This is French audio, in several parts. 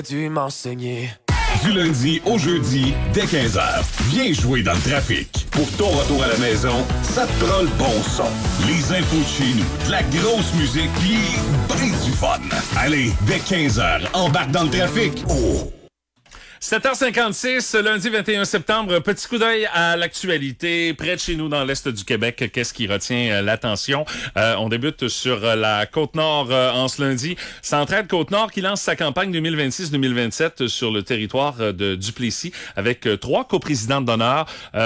dû m'enseigner. Du lundi au jeudi, dès 15h, viens jouer dans le trafic. Pour ton retour à la maison, ça te prend le bon son. Les infos de chez nous, de la grosse musique, pis ben du fun. Allez, dès 15h, embarque dans le trafic. Oh! 7h56, lundi 21 septembre, petit coup d'œil à l'actualité près de chez nous dans l'Est du Québec. Qu'est-ce qui retient l'attention? On débute sur la Côte-Nord en ce lundi. Centraide Côte-Nord qui lance sa campagne 2026-2027 sur le territoire de Duplessis avec 3 coprésidentes d'honneur.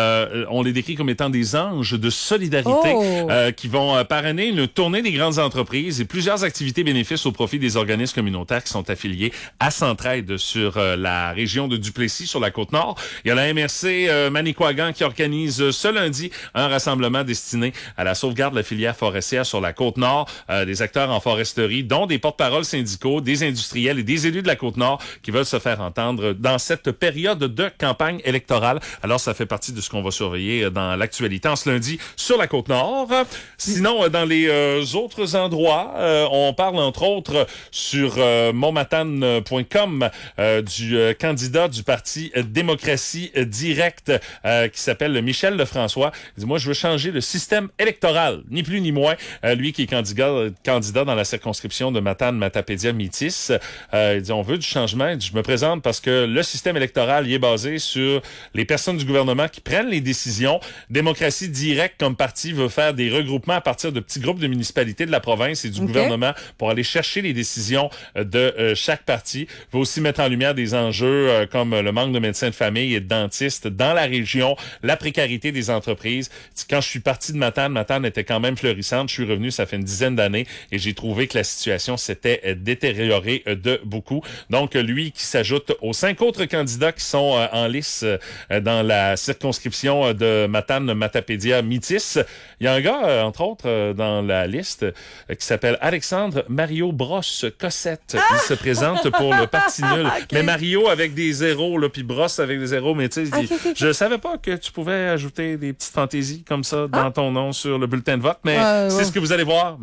On les décrit comme étant des anges de solidarité qui vont parrainer une tournée des grandes entreprises et plusieurs activités bénéfices au profit des organismes communautaires qui sont affiliés à Centraide sur la région de Duplessis sur la Côte-Nord. Il y a la MRC Manicouagan qui organise ce lundi un rassemblement destiné à la sauvegarde de la filière forestière sur la Côte-Nord. Des acteurs en foresterie, dont des porte-paroles syndicaux, des industriels et des élus de la Côte-Nord qui veulent se faire entendre dans cette période de campagne électorale. Alors, ça fait partie de ce qu'on va surveiller dans l'actualité en ce lundi sur la Côte-Nord. Sinon, dans les autres endroits, on parle entre autres sur montmatane.com du candidat du parti Démocratie Directe qui s'appelle Michel Lefrançois. Il dit, moi, je veux changer le système électoral, ni plus ni moins. Lui qui est candidat dans la circonscription de Matane-Matapédia-Métis. Il dit, on veut du changement. Il dit, je me présente parce que le système électoral, il est basé sur les personnes du gouvernement qui prennent les décisions. Démocratie Directe, comme parti, veut faire des regroupements à partir de petits groupes de municipalités de la province et du gouvernement pour aller chercher les décisions de chaque parti. Veut aussi mettre en lumière des enjeux comme le manque de médecins de famille et de dentistes dans la région, la précarité des entreprises. Quand je suis parti de Matane était quand même florissante. Je suis revenu, ça fait une dizaine d'années, et j'ai trouvé que la situation s'était détériorée de beaucoup. Donc, lui qui s'ajoute aux 5 autres candidats qui sont en lice dans la circonscription de Matane-Matapédia-Métis. Il y a un gars, entre autres, dans la liste qui s'appelle Alexandre Mario Brosse Cossette. Il se présente pour le Parti nul. Mais Mario avec des zéros, là, puis Brosse avec des zéros, mais tu sais, je savais pas que tu pouvais ajouter des petites fantaisies comme ça dans ton nom sur le bulletin de vote, mais c'est ce que vous allez voir.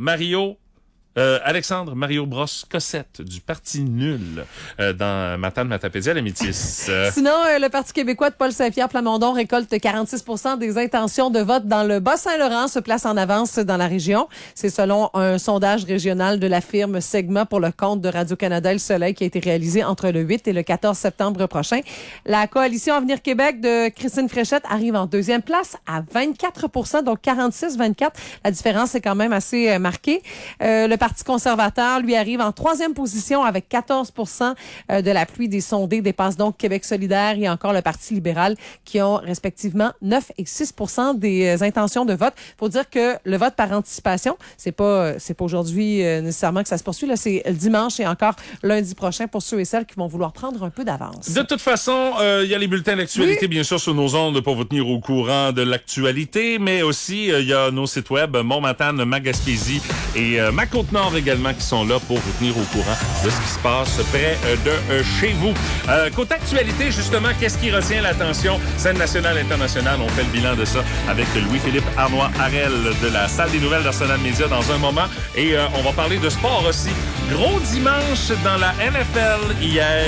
Alexandre Mario Brosse Cossette du Parti nul dans Matane-Matapédia-Métis. Sinon, le Parti québécois de Paul Saint-Pierre Plamondon récolte 46% des intentions de vote dans le Bas-Saint-Laurent, se place en avance dans la région. C'est selon un sondage régional de la firme Segma pour le compte de Radio-Canada et Le Soleil qui a été réalisé entre le 8 et le 14 septembre prochain. La coalition Avenir Québec de Christine Fréchette arrive en deuxième place à 24%, donc 46-24. La différence est quand même assez marquée. Le Parti conservateur, lui, arrive en 3e position avec 14% de l'appui des sondés, dépasse donc Québec solidaire et encore le Parti libéral qui ont respectivement 9 et 6% des intentions de vote. Faut dire que le vote par anticipation, c'est pas aujourd'hui nécessairement que ça se poursuit. Là, c'est dimanche et encore lundi prochain pour ceux et celles qui vont vouloir prendre un peu d'avance. De toute façon, il y a les bulletins d'actualité, bien sûr, sur nos ondes pour vous tenir au courant de l'actualité, mais aussi, il y a nos sites web, Montmatane, Magaspésie et Ma Côte-Nord également qui sont là pour vous tenir au courant de ce qui se passe près de chez vous. Côté actualité, justement, qu'est-ce qui retient l'attention? Scène nationale, internationale, on fait le bilan de ça avec Louis-Philippe Arnois-Harel de la Salle des nouvelles d'Arsenal Média dans un moment. Et on va parler de sport aussi. Gros dimanche dans la NFL hier.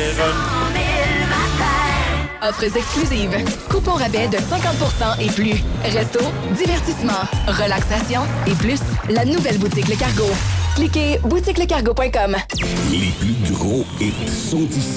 Offres exclusives. Coupons rabais de 50% et plus. Resto, divertissement, relaxation et plus. La nouvelle boutique Le Cargo. Cliquez boutiquelecargo.com. Les plus gros hits sont ici.